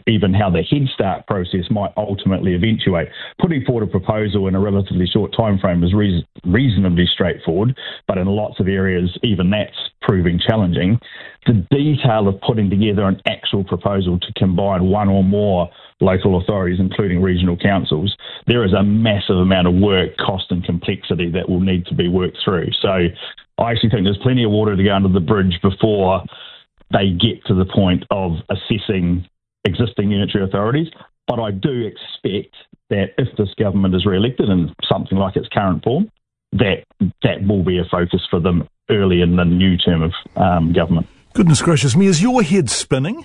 even how the Head Start process might ultimately eventuate. Putting forward a proposal in a relatively short time frame is reasonably straightforward, but in lots of areas, even that's proving challenging. The detail of putting together an actual proposal to combine one or more local authorities, including regional councils, there is a massive amount of work, cost and complexity that will need to be worked through. So I actually think there's plenty of water to go under the bridge before they get to the point of assessing existing unitary authorities. But I do expect that if this government is re-elected in something like its current form, that will be a focus for them early in the new term of government. Goodness gracious me, is your head spinning?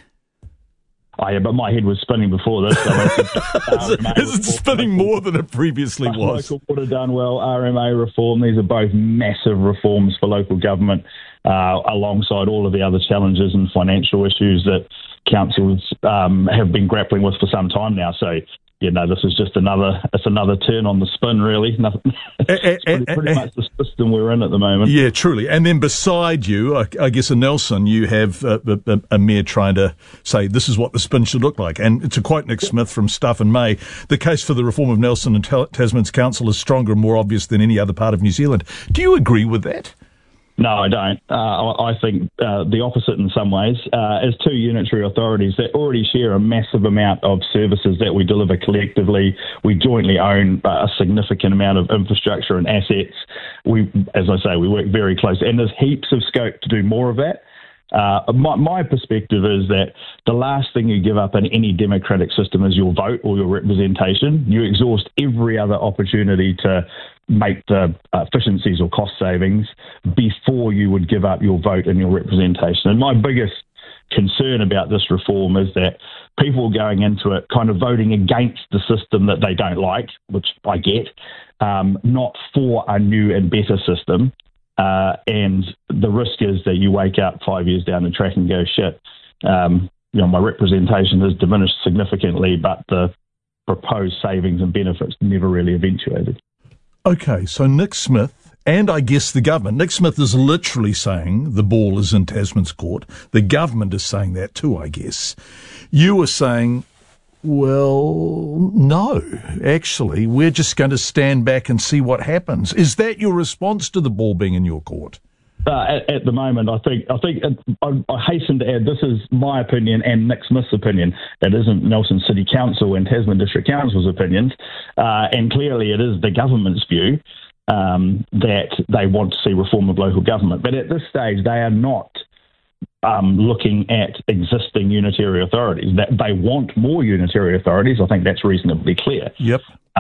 Oh, yeah, but my head was spinning before this. Is it spinning more than it previously was? Local water done well, RMA reform, these are both massive reforms for local government, alongside all of the other challenges and financial issues that councils have been grappling with for some time now. So, this is just another turn on the spin, really. It's pretty much the system we're in at the moment. Yeah, truly. And then beside you, I guess in Nelson, you have a mayor trying to say this is what the spin should look like. And to quote Nick Smith from Stuff in May, the case for the reform of Nelson and Tasman's council is stronger and more obvious than any other part of New Zealand. Do you agree with that? No, I don't. I think the opposite in some ways. As two unitary authorities that already share a massive amount of services that we deliver collectively, we jointly own a significant amount of infrastructure and assets. As I say, we work very closely, and there's heaps of scope to do more of that. My perspective is that the last thing you give up in any democratic system is your vote or your representation. You exhaust every other opportunity to make the efficiencies or cost savings before you would give up your vote and your representation. And my biggest concern about this reform is that people going into it kind of voting against the system that they don't like, which I get, not for a new and better system. And the risk is that you wake up 5 years down the track and go, shit, my representation has diminished significantly, but the proposed savings and benefits never really eventuated. Okay, so Nick Smith and I guess the government, Nick Smith is literally saying the ball is in Tasman's court. The government is saying that too, I guess. You were saying, well, no, actually, we're just going to stand back and see what happens. Is that your response to the ball being in your court? At the moment, I think I hasten to add, this is my opinion and Nick Smith's opinion. It isn't Nelson City Council and Tasman District Council's opinions. And clearly it is the government's view that they want to see reform of local government. But at this stage, they are not looking at existing unitary authorities. That they want more unitary authorities. I think that's reasonably clear. Yep.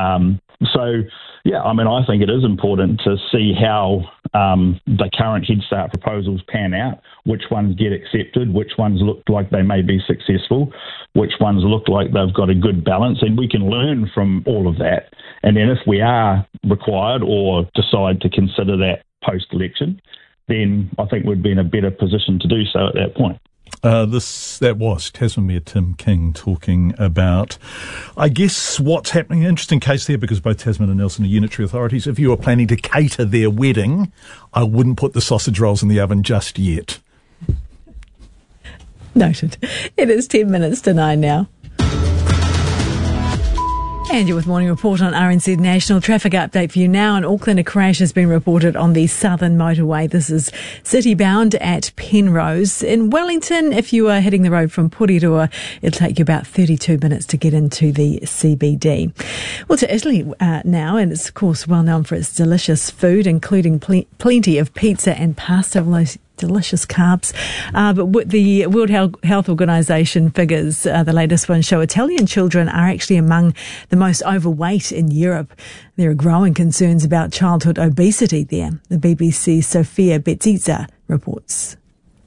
I think it is important to see how the current Head Start proposals pan out, which ones get accepted, which ones look like they may be successful, which ones look like they've got a good balance, and we can learn from all of that. And then if we are required or decide to consider that post-election, then I think we'd be in a better position to do so at that point. That was Tasman Mayor Tim King talking about, I guess, what's happening. Interesting case there, because both Tasman and Nelson are unitary authorities. If you were planning to cater their wedding, I wouldn't put the sausage rolls in the oven just yet. Noted. It is 10 minutes to 9 now. And you're with Morning Report on RNZ National. Traffic update for you now. In Auckland, a crash has been reported on the Southern Motorway. This is city-bound at Penrose. In Wellington, if you are heading the road from Porirua, it'll take you about 32 minutes to get into the CBD. Well, to Italy now, and it's, of course, well known for its delicious food, including plenty of pizza and pasta, all those delicious carbs. But the World Health Organization figures, the latest ones show Italian children are actually among the most overweight in Europe. There are growing concerns about childhood obesity there. The BBC's Sofia Bettiza reports.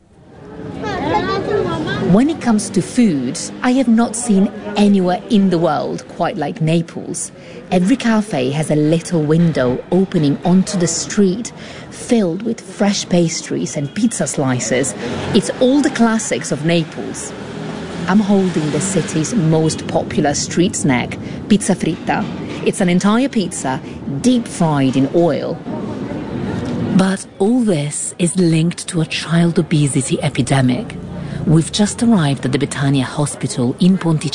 When it comes to food, I have not seen anywhere in the world quite like Naples. Every cafe has a little window opening onto the street, filled with fresh pastries and pizza slices. It's all the classics of Naples. I'm holding the city's most popular street snack, pizza fritta. It's an entire pizza, deep fried in oil. But all this is linked to a child obesity epidemic. We've just arrived at the Betania Hospital in Ponticello.